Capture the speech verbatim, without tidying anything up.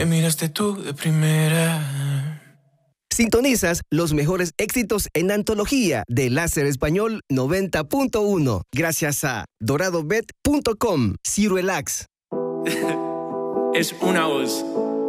Me miraste tú de primera. Sintonizas los mejores éxitos en antología de Láser Español noventa punto uno. Gracias a dorado bet punto com. Cirelax. Es una voz.